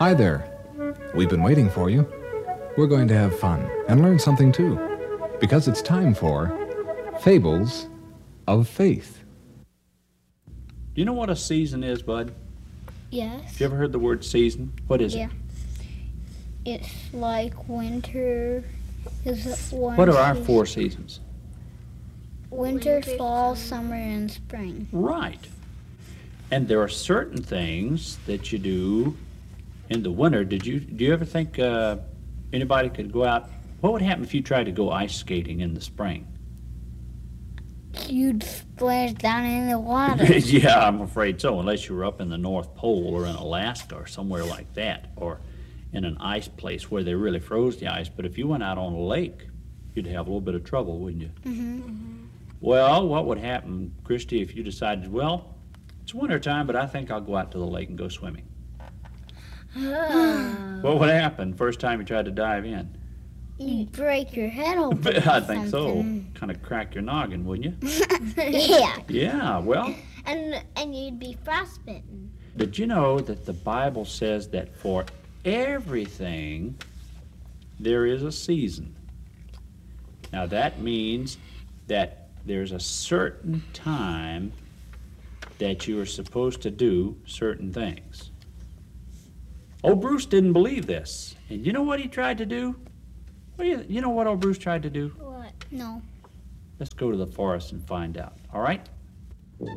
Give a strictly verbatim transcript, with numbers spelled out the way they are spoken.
Hi there. We've been waiting for you. We're going to have fun and learn something too, because it's time for Fables of Faith. Do you know what a season is, Bud? Yes. Have you ever heard the word season? What is Yeah. it? It's like winter. Is it one What are our season? four seasons? Winter, fall, summer, and spring. Right. And there are certain things that you do in the winter. Did you do you ever think uh, anybody could go out? What would happen if you tried to go ice skating in the spring? You'd splash down in the water. Yeah, I'm afraid so, unless you were up in the North Pole or in Alaska or somewhere like that, or in an ice place where they really froze the ice. But if you went out on a lake, you'd have a little bit of trouble, wouldn't you? Mm-hmm. Well, what would happen, Christy, if you decided, well, it's winter time, but I think I'll go out to the lake and go swimming? What would happen first time you tried to dive in? You'd break your head open. I think so. something. Kind of crack your noggin, wouldn't you? Yeah. Yeah, well, And and you'd be frostbitten. did you know that the Bible says that for everything there is a season? Now that means that there's a certain time that you are supposed to do certain things. Old Bruce didn't believe this. And you know what he tried to do? Well, you, you know what old Bruce tried to do? What? No. Let's go to the forest and find out, all right?